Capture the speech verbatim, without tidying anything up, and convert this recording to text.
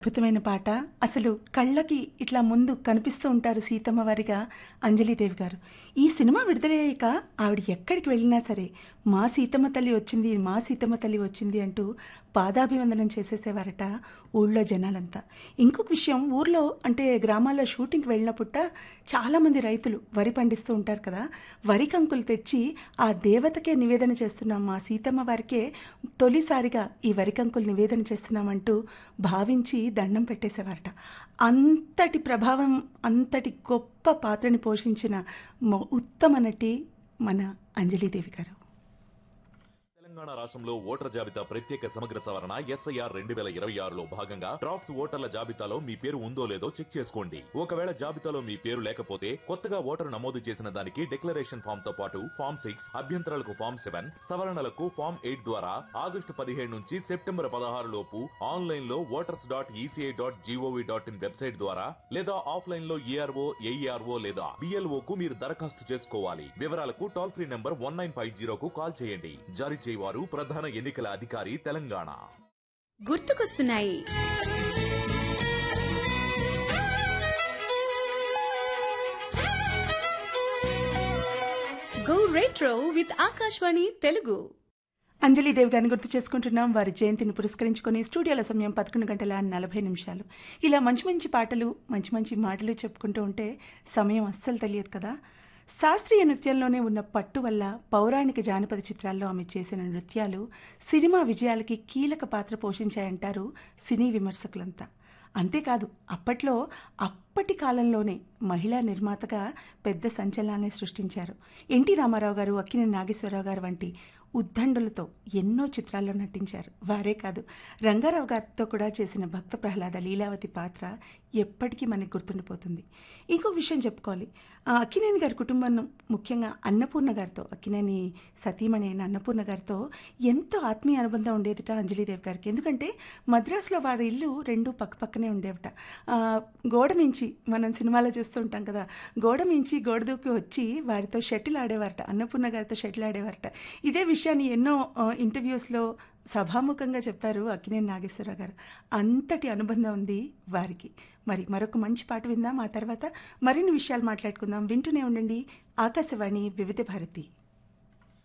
అద్భుతమైన పాట. అసలు కళ్ళకి ఇట్లా ముందు కనిపిస్తూ ఉంటారు సీతమ్మ వారిగా అంజలీదేవి గారు. ఈ సినిమా విడుదలయ్యాక ఆవిడ ఎక్కడికి వెళ్ళినా సరే మా సీతమ్మ తల్లి వచ్చింది, మా సీతమ్మ తల్లి వచ్చింది అంటూ పాదాభివందనం చేసేసేవారట ఊళ్ళో జనాలంతా. ఇంకొక విషయం, ఊర్లో అంటే గ్రామాల్లో షూటింగ్కి వెళ్ళినప్పుట చాలామంది రైతులు వరి పండిస్తూ ఉంటారు కదా, వరి కంకులు తెచ్చి ఆ దేవతకే నివేదన చేస్తున్నాం, మా సీతమ్మ వారికే తొలిసారిగా ఈ వరి కంకులు నివేదన చేస్తున్నామంటూ భావించి దండం పెట్టేసేవారట. అంతటి ప్రభావం, అంతటి గొప్ప పాత్రని పోషించిన ఉత్తమ నటి మన అంజలీదేవి గారు. తెలంగాణ రాష్ట్రంలో ఓటర్ జాబితా ప్రత్యేక సమగ్ర సవరణ ఎస్ఐఆర్ రెండు వేల ఇరవై ఆరులో భాగంగా డ్రాఫ్ట్స్ ఓటర్ల జాబితాలో మీ పేరు ఉందో లేదో చెక్ చేసుకోండి. ఒకవేళ జాబితాలో మీ పేరు లేకపోతే కొత్తగా ఓటరు నమోదు చేసిన దానికి డిక్లరేషన్ ఫామ్ తో పాటు ఫామ్ సిక్స్, అభ్యంతరాలకు ఫామ్ సెవెన్, సవరణలకు ఫామ్ ఎయిట్ ద్వారా ఆగస్టు పదిహేడు నుంచి సెప్టెంబర్ పదహారు లోపు ఆన్లైన్ లో voters dot ECI dot GOV dot in website ద్వారా లేదా ఆఫ్లైన్ లో ఈఆర్ఓ, ఏఈఆర్ఓ లేదా బిఎల్ఓ కు మీరు దరఖాస్తు చేసుకోవాలి. వివరాలకు toll free number one nine five జీరోకు call చేయండి. జారీ చేయవారు ప్రధాన ఎన్నికల అధికారి తెలంగాణ. గుర్తుకొస్తున్నాయి go retro with Akashvani Telugu. Anjali Devi గారిని గుర్తు చేసుకుంటున్నాం. వారి జయంతిని పురస్కరించుకొని స్టూడియోల సమయం పదకొండు గంటల నలభై నిమిషాలు. ఇలా మంచి మంచి పాటలు, మంచి మంచి మాటలు చెప్పుకుంటూ ఉంటే సమయం అస్సలు తెలియదు కదా. శాస్త్రీయ నృత్యంలోనే ఉన్న పట్టు వల్ల పౌరాణిక జానపద చిత్రాల్లో ఆమె చేసిన నృత్యాలు సినిమా విజయాలకి కీలక పాత్ర పోషించాయంటారు సినీ విమర్శకులంతా. అంతేకాదు, అప్పట్లో అప్పటి కాలంలోనే మహిళా నిర్మాతగా పెద్ద సంచలనాన్ని సృష్టించారు. ఎన్టీ రామారావు గారు, అక్కినేని నాగేశ్వరరావు గారు వంటి ఉద్దండులతో ఎన్నో చిత్రాల్లో నటించారు. వారే కాదు, రంగారావు గారితో కూడా చేసిన భక్త ప్రహ్లాద, లీలావతి పాత్ర ఎప్పటికీ మనకు గుర్తుండిపోతుంది. ఇంకో విషయం చెప్పుకోవాలి, అక్కినేని గారి కుటుంబం, ముఖ్యంగా అన్నపూర్ణ గారితో, అక్కినేని సతీమణి అయిన అన్నపూర్ణ గారితో ఎంతో ఆత్మీయ అనుబంధం ఉండేదిట అంజలీదేవి గారికి. ఎందుకంటే మద్రాసులో వారి ఇల్లు రెండు పక్క పక్కనే ఉండేవిట. గోడ మించి, మనం సినిమాలో చూస్తూ ఉంటాం కదా, గోడ మించి గోడ దూకి వచ్చి వారితో షటిల్ ఆడేవారట, అన్నపూర్ణ గారితో షటిల్ ఆడేవారట. ఇదే విషయాన్ని ఎన్నో ఇంటర్వ్యూస్లో సభాముఖంగా చెప్పారు అక్కినేని నాగేశ్వరరావు గారు. అంతటి అనుబంధం ఉంది వారికి. మరి మరొక మంచి పాట విందాం, ఆ తర్వాత మరిన్ని విషయాలు మాట్లాడుకుందాం. వింటూనే ఉండండి ఆకాశవాణి వివిధ భారతి.